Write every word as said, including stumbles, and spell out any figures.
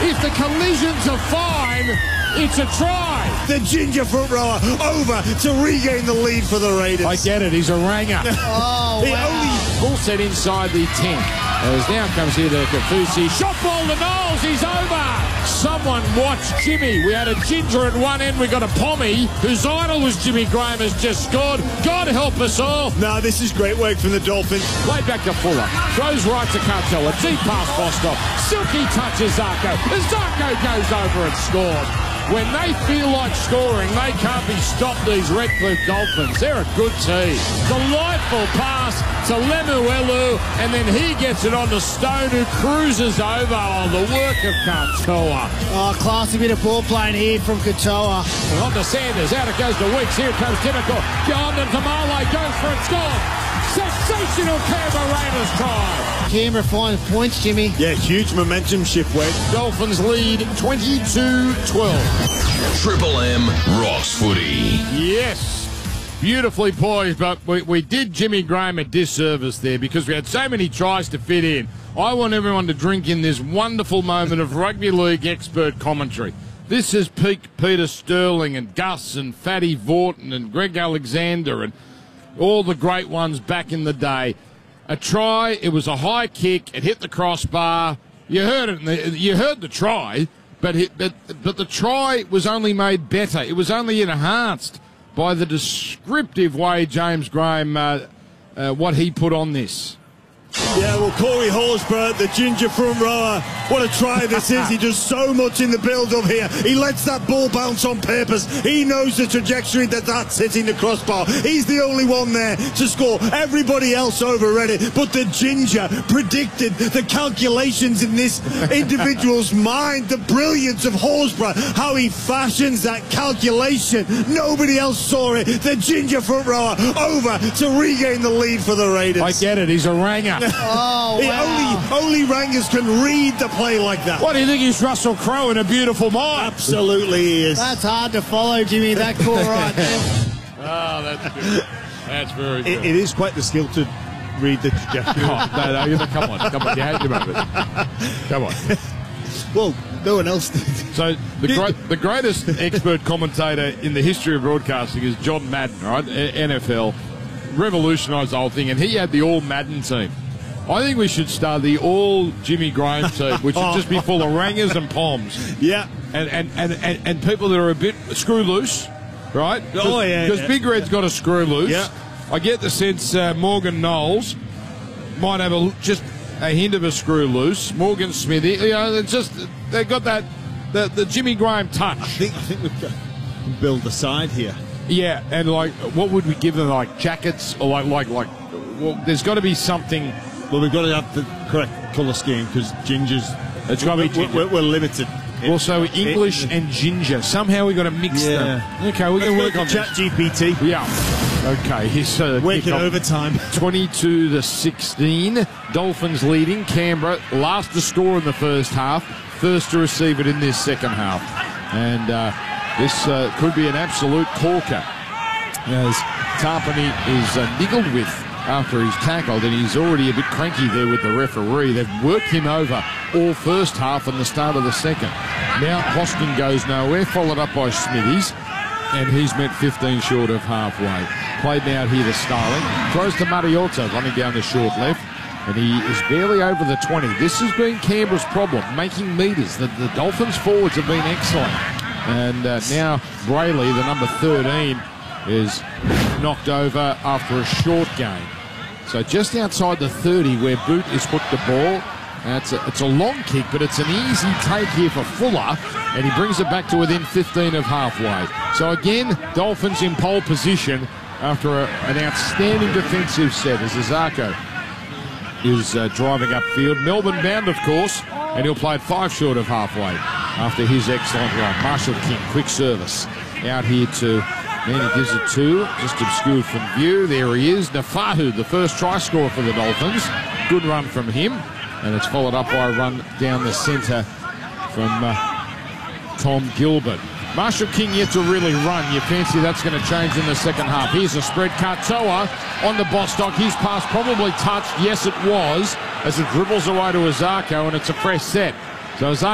If the collisions are fine, it's a try. The ginger front rower over to regain the lead for the Raiders. I get it. He's a ranger. Oh, he wow. only Full set inside the ten. As now comes here to Kafusi. Shot ball to Knowles. He's over. Someone watch Jimmy. We had a ginger at one end. We got a Pommy, whose idol was Jimmy Graham, has just scored. God help us all. Now this is great work from the Dolphins. Played back to Fuller. Throws right to Cartella. Deep past Bostock. Silky touches Zarko. As Zarko goes over and scored. When they feel like scoring, they can't be stopped, these Redcliffe Dolphins. They're a good team. Delightful pass to Lemuelu, and then he gets it on to Stone, who cruises over. Oh, the work of Katoa. Oh, classy bit of ball playing here from Katoa. And on to Sanders. Out it goes to Weeks. Here comes Timoko. Beyond and Tamale goes for it. Score. Sensational Canberra Raiders try. Canberra finds points, Jimmy. Yeah, huge momentum shift, Wade. Dolphins lead twenty-two twelve. Triple M Rocks Footy. Yes. Beautifully poised, but we, we did Jimmy Graham a disservice there because we had so many tries to fit in. I want everyone to drink in this wonderful moment of rugby league expert commentary. This is peak Peter Sterling and Gus and Fatty Vaughton and Greg Alexander and all the great ones back in the day. A try, it was a high kick, it hit the crossbar. You heard it, in the, you heard the try, but, it, but but the try was only made better. It was only enhanced by the descriptive way James Graham, uh, uh, what he put on this. Yeah, well, Corey Horsburgh, the ginger front rower, what a try this is. He does so much in the build-up here. He lets that ball bounce on purpose. He knows the trajectory that that's hitting the crossbar. He's the only one there to score. Everybody else overread it, but the ginger predicted the calculations in this individual's mind, the brilliance of Horsburgh, how he fashions that calculation. Nobody else saw it. The ginger front rower over to regain the lead for the Raiders. I get it, he's a ranger. Oh, He wow. only, only Rangers can read the play like that. What do you think, he's Russell Crowe in A Beautiful Mind? Absolutely he is. That's hard to follow, Jimmy. That call right there. Oh, that's good. That's very good. It, it is quite the skill to read the trajectory. Oh, no, no, you know, come on, come on, you had your moment. Come on. Well, no one else did. So the great, the greatest expert commentator in the history of broadcasting is John Madden, right? N F L revolutionised the whole thing, and he had the all Madden team. I think we should start the all Jimmy Graham team, which should just be full of rangers and poms. Yeah. And and, and, and, and people that are a bit screw loose, right? Oh, yeah, Because yeah. Big Red's got a screw loose. Yeah. I get the sense uh, Morgan Knowles might have a, just a hint of a screw loose. Morgan Smithy, you know, it's just they've got that the, the Jimmy Graham touch. I think, I think we've got to build the side here. Yeah, and like, what would we give them? Like jackets or like like like? Well, there's got to be something. Well, we've got to have the correct colour scheme because gingers. It's got to be we're, ginger. we're, we're limited. Also, English it, and ginger. Somehow we've got to mix Yeah. them. Okay, we're going to work on Chat this. G P T. Yeah. Okay, here's uh, Working kick-off. overtime. twenty-two to sixteen. Dolphins leading. Canberra last to score in the first half. First to receive it in this second half. And uh, this uh, could be an absolute corker as Tarpany is uh, niggled with after he's tackled, and he's already a bit cranky there with the referee. They've worked him over all first half and the start of the second. Now Hoskin goes nowhere, followed up by Smithies, and he's met fifteen short of halfway. Played now here to Starling. Throws to Mariota, running down the short left, and he is barely over the twenty. This has been Canberra's problem, making metres. The, the Dolphins forwards have been excellent. And uh, now Brayley, the number thirteen, is knocked over after a short game. So just outside the thirty where Boot is put the ball. Uh, it's, a, it's a long kick, but it's an easy take here for Fuller, and he brings it back to within fifteen of halfway. So again, Dolphins in pole position after a, an outstanding defensive set as Azarko is uh, driving upfield. Melbourne bound, of course, and he'll play it five short of halfway after his excellent run. Marshall King, quick service out here to... Then he gives it to, just obscured from view. There he is, Nafahu, the first try scorer for the Dolphins. Good run from him, and it's followed up by a run down the centre from uh, Tom Gilbert. Marshall King yet to really run. You fancy that's going to change in the second half. Here's a spread. Katoa on the Bostock. His pass probably touched. Yes, it was, as it dribbles away to Azarko, and it's a fresh set. So Azarko